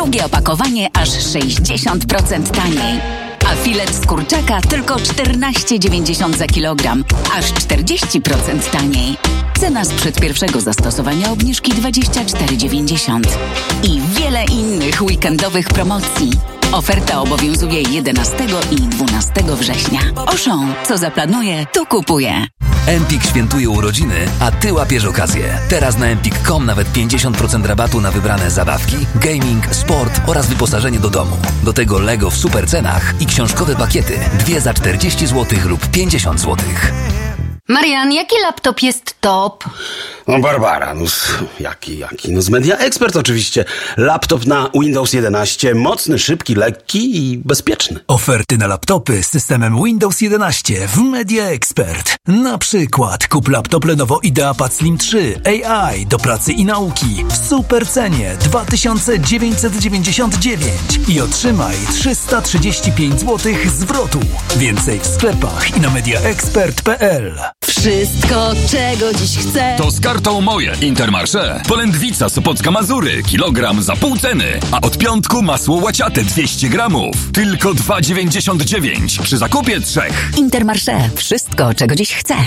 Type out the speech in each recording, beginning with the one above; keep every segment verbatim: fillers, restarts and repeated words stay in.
Drugie opakowanie aż sześćdziesiąt procent taniej. A filet z kurczaka tylko czternaście dziewięćdziesiąt za kilogram, aż czterdzieści procent taniej. Cena sprzed pierwszego zastosowania obniżki dwadzieścia cztery dziewięćdziesiąt. I wiele innych weekendowych promocji. Oferta obowiązuje jedenastego i dwunastego września. Auchan, co zaplanuje, to kupuje. Empik świętuje urodziny, a Ty łapiesz okazję. Teraz na empik kropka com nawet pięćdziesiąt procent rabatu na wybrane zabawki, gaming, sport oraz wyposażenie do domu. Do tego Lego w super cenach i książkowe pakiety. Dwie za czterdzieści złotych lub pięćdziesiąt złotych. Marian, jaki laptop jest top? No Barbara, no jaki, jaki? No z Media Expert oczywiście. Laptop na Windows jedenaście, mocny, szybki, lekki i bezpieczny. Oferty na laptopy z systemem Windows jedenaście w Media Expert. Na przykład kup laptop Lenovo IdeaPad Slim trzy A I do pracy i nauki w super cenie dwa tysiące dziewięćset dziewięćdziesiąt dziewięć i otrzymaj trzysta trzydzieści pięć złotych zwrotu. Więcej w sklepach i na mediaexpert kropka p l. Wszystko, czego dziś chcę. To z kartą Moje Intermarché. Polędwica Sopocka Mazury, kilogram za pół ceny. A od piątku masło łaciate dwieście gramów. Tylko dwa dziewięćdziesiąt dziewięć przy zakupie trzech. Intermarché. Wszystko, czego dziś chcę.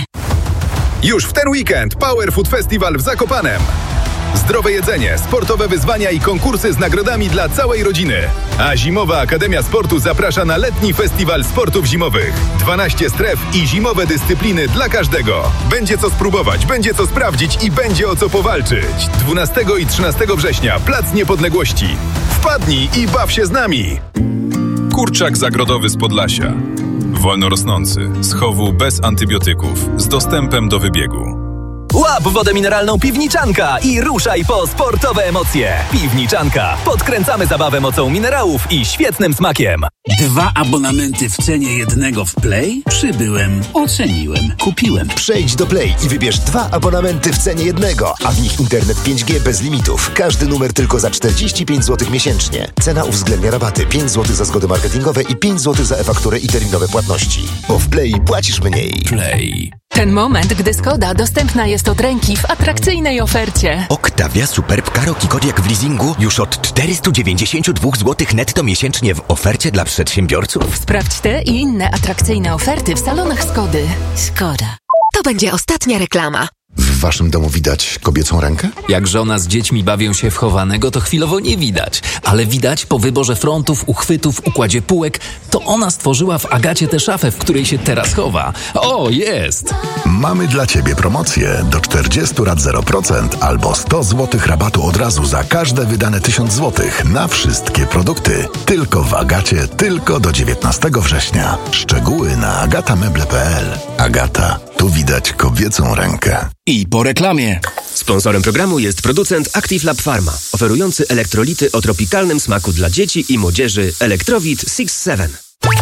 Już w ten weekend Power Food Festival w Zakopanem. Zdrowe jedzenie, sportowe wyzwania i konkursy z nagrodami dla całej rodziny. A Zimowa Akademia Sportu zaprasza na letni festiwal sportów zimowych. dwanaście stref i zimowe dyscypliny dla każdego. Będzie co spróbować, będzie co sprawdzić i będzie o co powalczyć. dwunastego i trzynastego września Plac Niepodległości. Wpadnij i baw się z nami! Kurczak zagrodowy z Podlasia. Wolno rosnący, z chowu bez antybiotyków, z dostępem do wybiegu. Łap wodę mineralną Piwniczanka i ruszaj po sportowe emocje. Piwniczanka. Podkręcamy zabawę mocą minerałów i świetnym smakiem. Dwa abonamenty w cenie jednego w Play? Przybyłem, oceniłem, kupiłem. Przejdź do Play i wybierz dwa abonamenty w cenie jednego, a w nich internet pięć G bez limitów. Każdy numer tylko za czterdzieści pięć złotych miesięcznie. Cena uwzględnia rabaty pięć złotych za zgody marketingowe i pięć złotych za e-fakturę i terminowe płatności. Bo w Play płacisz mniej. Play. Ten moment, gdy Skoda dostępna jest od ręki w atrakcyjnej ofercie. Octavia Superb Karoki Kodiaq w leasingu już od czterysta dziewięćdziesiąt dwa złotych netto miesięcznie w ofercie dla przedsiębiorców. Sprawdź te i inne atrakcyjne oferty w salonach Skody. Skoda. To będzie ostatnia reklama. W waszym domu widać kobiecą rękę? Jak żona z dziećmi bawią się w chowanego, to chwilowo nie widać. Ale widać po wyborze frontów, uchwytów, układzie półek, to ona stworzyła w Agacie tę szafę, w której się teraz chowa. O, jest! Mamy dla ciebie promocję do czterdzieści lat zero procent albo sto złotych rabatu od razu za każde wydane tysiąc złotych na wszystkie produkty. Tylko w Agacie, tylko do dziewiętnastego września. Szczegóły na agatameble kropka p l. Agata, tu widać kobiecą rękę. I po reklamie. Sponsorem programu jest producent Active Lab Pharma, oferujący elektrolity o tropikalnym smaku dla dzieci i młodzieży Electrowit six seven.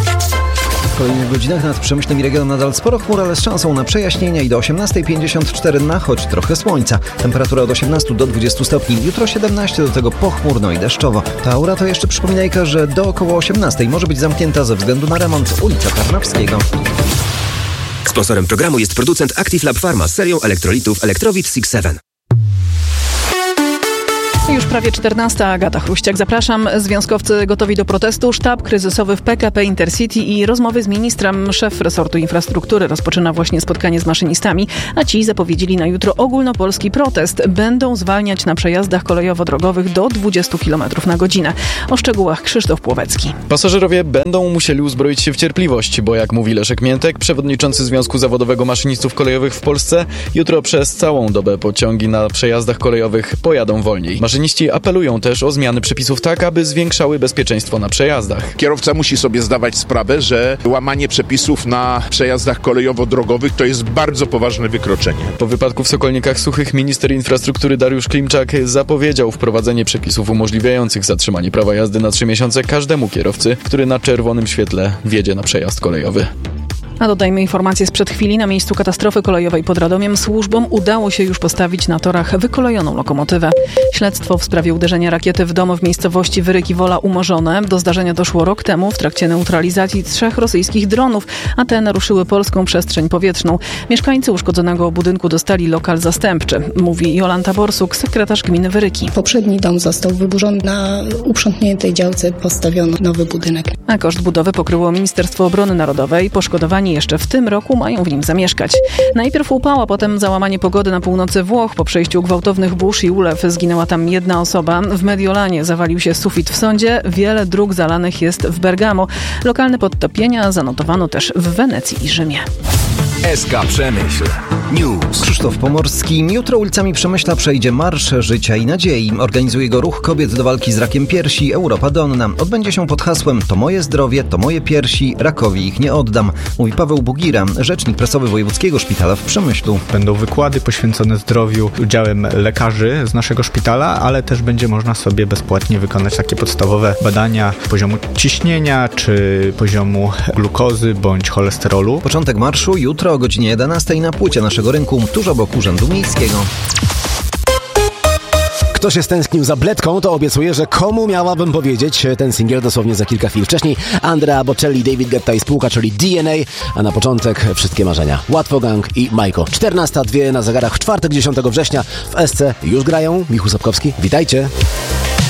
W kolejnych godzinach nad Przemyślem i regionem nadal sporo chmur, ale z szansą na przejaśnienia i do osiemnastej pięćdziesiąt cztery na choć trochę słońca. Temperatura od osiemnastu do dwudziestu stopni. Jutro siedemnaście, do tego pochmurno i deszczowo. Ta aura to jeszcze przypominajka, że do około osiemnastej może być zamknięta ze względu na remont ulica Tarnowskiego. Sponsorem programu jest producent Active Lab Pharma z serią elektrolitów Electrowit six seven. Już prawie czternasta. Agata Chruściak. Zapraszam. Związkowcy gotowi do protestu. Sztab kryzysowy w P K P Intercity i rozmowy z ministrem. Szef resortu infrastruktury rozpoczyna właśnie spotkanie z maszynistami, a ci zapowiedzieli na jutro ogólnopolski protest. Będą zwalniać na przejazdach kolejowo-drogowych do dwudziestu kilometrów na godzinę. O szczegółach Krzysztof Płowecki. Pasażerowie będą musieli uzbroić się w cierpliwość, bo jak mówi Leszek Miętek, przewodniczący Związku Zawodowego Maszynistów Kolejowych w Polsce, jutro przez całą dobę pociągi na przejazdach kolejowych pojadą wolniej. Maszyniści apelują też o zmiany przepisów tak, aby zwiększały bezpieczeństwo na przejazdach. Kierowca musi sobie zdawać sprawę, że łamanie przepisów na przejazdach kolejowo-drogowych to jest bardzo poważne wykroczenie. Po wypadku w Sokolnikach Suchych minister infrastruktury Dariusz Klimczak zapowiedział wprowadzenie przepisów umożliwiających zatrzymanie prawa jazdy na trzy miesiące każdemu kierowcy, który na czerwonym świetle wjedzie na przejazd kolejowy. A dodajmy informację sprzed chwili. Na miejscu katastrofy kolejowej pod Radomiem służbom udało się już postawić na torach wykolejoną lokomotywę. Śledztwo w sprawie uderzenia rakiety w dom w miejscowości Wyryki Wola umorzone. Do zdarzenia doszło rok temu w trakcie neutralizacji trzech rosyjskich dronów, a te naruszyły polską przestrzeń powietrzną. Mieszkańcy uszkodzonego budynku dostali lokal zastępczy, mówi Jolanta Borsuk, sekretarz gminy Wyryki. Poprzedni dom został wyburzony, na uprzątniętej działce postawiono nowy budynek. A koszt budowy pokryło Ministerstwo Obrony Narodowej. Poszkodowani jeszcze w tym roku mają w nim zamieszkać. Najpierw upał, a potem załamanie pogody na północy Włoch. Po przejściu gwałtownych burz i ulew zginęła tam jedna osoba. W Mediolanie zawalił się sufit w sądzie. Wiele dróg zalanych jest w Bergamo. Lokalne podtopienia zanotowano też w Wenecji i Rzymie. S K Przemyśl. News. Krzysztof Pomorski. Jutro ulicami Przemyśla przejdzie Marsz Życia i Nadziei. Organizuje go Ruch Kobiet do walki z rakiem piersi Europa Donna. Odbędzie się pod hasłem To moje zdrowie, to moje piersi, rakowi ich nie oddam. Mówi Paweł Bugira, rzecznik prasowy Wojewódzkiego Szpitala w Przemyślu. Będą wykłady poświęcone zdrowiu udziałem lekarzy z naszego szpitala, ale też będzie można sobie bezpłatnie wykonać takie podstawowe badania poziomu ciśnienia, czy poziomu glukozy bądź cholesterolu. Początek marszu jutro o godzinie jedenastej na płycie naszego rynku, tuż obok Urzędu Miejskiego. Kto się stęsknił za Bledką, to obiecuję, że komu miałabym powiedzieć ten singiel dosłownie za kilka chwil wcześniej. Andrea Bocelli, David Guetta i spółka, czyli D N A, a na początek wszystkie marzenia. Łatwo Gang i Majko. czternasta dwie na zegarach w czwartek dziesiątego września w S C już grają. Michał Sapkowski, witajcie.